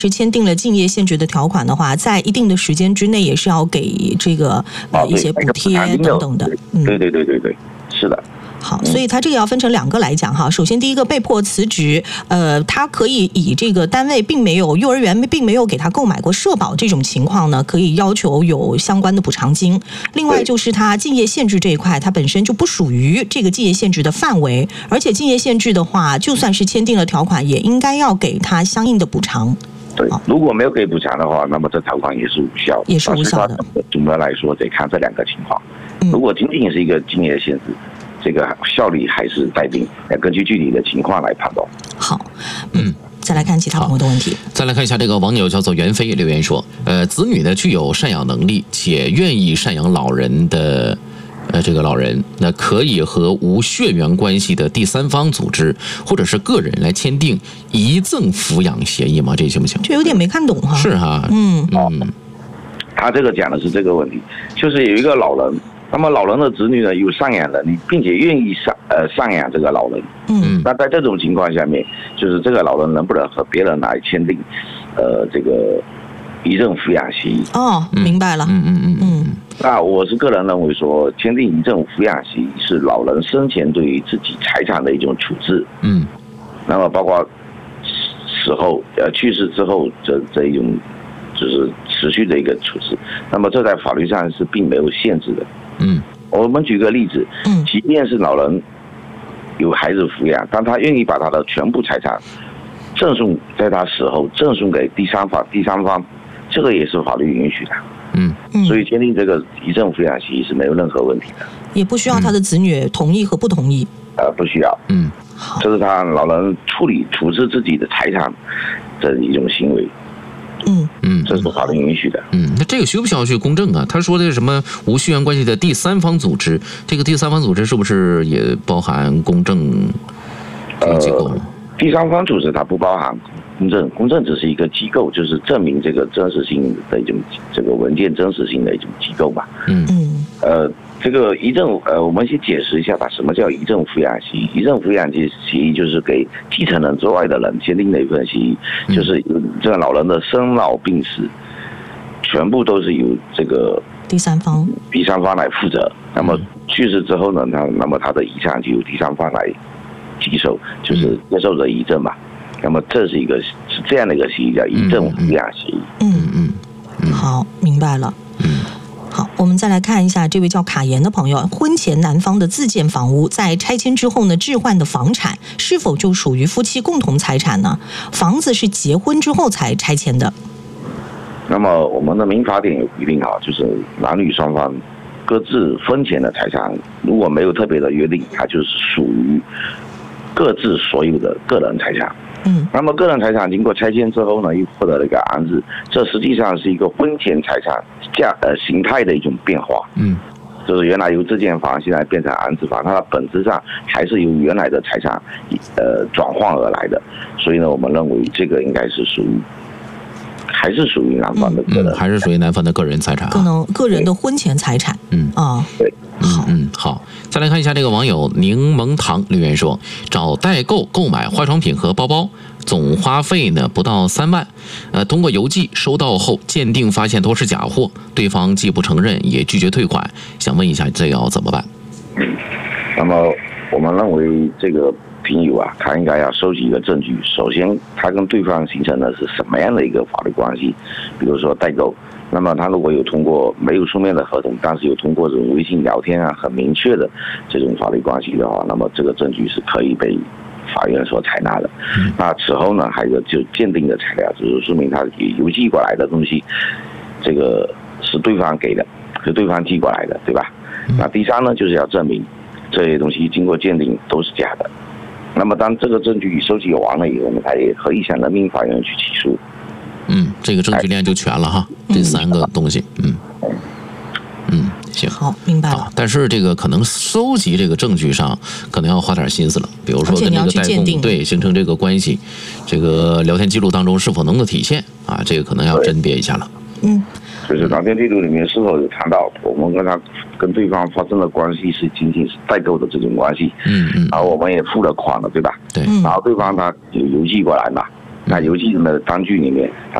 是签订了竞业限制的条款的话，在一定的时间之内也是要给这个一些补贴等等的。 对，是的。 好，所以它这个要分成2个来讲哈。首先，第一个被迫辞职，他可以以这个单位幼儿园并没有给他购买过社保这种情况呢，可以要求有相关的补偿金。另外就是他竞业限制这一块，它本身就不属于这个竞业限制的范围，而且竞业限制的话，就算是签订了条款，也应该要给他相应的补偿。 对，如果没有给补偿的话，那么这条款也是无效， 也是无效的。 总的来说，得看这2个情况。如果仅仅是一个竞业限制，这个效力还是待定，要根据具体的情况来判断。 好，再来看其他朋友的问题。 再来看一下这个网友叫做袁飞留言说，子女呢具有赡养能力且愿意赡养老人的。这个老人那可以和无血缘关系的第三方组织或者是个人来签订遗赠抚养协议吗？这行不行？ 这有点没看懂哈。 是哈， 他这个讲的是这个问题，就是有一个老人，那么老人的子女呢有赡养能力，并且愿意赡养这个老人。那在这种情况下面，就是这个老人能不能和别人来签订这个遗赠抚养协议？ 哦，明白了。 那我是个人认为说，签订遗赠抚养协议是老人生前对于自己财产的一种处置。那么包括死后去世之后这一种就是持续的一个处置。那么这在法律上是并没有限制的。我们举个例子，即便是老人有孩子抚养，但他愿意把他的全部财产赠送在他死后赠送给第三方，这个也是法律允许的。所以签订这个遗赠抚养协议是没有任何问题的， 也不需要他的子女同意和不同意。 不需要。这是他老人处置自己的财产的一种行为。这是法律允许的。 那这个需不需要去公证啊？他说的什么无血缘关系的第三方组织，这个第三方组织是不是也包含公证这个机构？ 第三方组织它不包含公证只是一个机构，就是证明这个真实性的一种这个文件真实性的一种机构吧。这个遗赠我们先解释一下吧，什么叫遗赠抚养协议？遗赠抚养协议就是给继承人之外的人签订的一份协议，就是这个老人的生老病死，全部都是由这个第三方来负责。那么去世之后呢，那么他的遗产就由第三方来接受，就是接受者遗赠吧。那么这是这样的一个协议，叫遗赠抚养协议。 好，明白了。好，我们再来看一下这位叫卡言的朋友，婚前男方的自建房屋在拆迁之后呢置换的房产，是否就属于夫妻共同财产呢？房子是结婚之后才拆迁的。 那么我们的民法典有规定就是男女双方各自婚前的财产，如果没有特别的约定，它就是属于各自所有的个人财产。那么个人财产经过拆迁之后呢，又获得了一个安置，这实际上是一个婚前财产形态的一种变化。就是原来由自建房，现在变成安置房，它的本质上还是由原来的财产转换而来的。所以呢，我们认为这个应该是还是属于男方的个人， 还是属于男方的个人财产， 个人的婚前财产。 对。 好，再来看一下这个网友柠檬糖留言说，找代购购买化妆品和包包，总花费呢不到3万，通过邮寄收到后鉴定发现都是假货，对方既不承认也拒绝退款，想问一下这要怎么办？ 那么我们认为这个听友他应该要收集一个证据，首先他跟对方形成的是什么样的一个法律关系，比如说代购。那么他如果有通过没有书面的合同，但是有通过这种微信聊天很明确的这种法律关系的话，那么这个证据是可以被法院所采纳的。那此后呢，还有就鉴定的材料，就是说明他邮寄过来的东西，这个是对方给的，是对方寄过来的，对吧？那第三呢，就是要证明这些东西经过鉴定都是假的。那么当这个证据收集完了以后呢，他也可以向人民法院去起诉。 这个证据链就全了哈，这3个东西。行， 好，明白了。 但是这个可能收集这个证据上可能要花点心思了，比如说跟这个代供形成这个关系，这个聊天记录当中是否能够体现这个可能要甄别一下了。 就是聊天记录里面是否有谈到我们跟对方发生的关系是仅仅是代购的这种关系，然后我们也付了款了，对吧？ 对。 然后对方他有邮寄过来嘛， 那邮寄的单据里面，它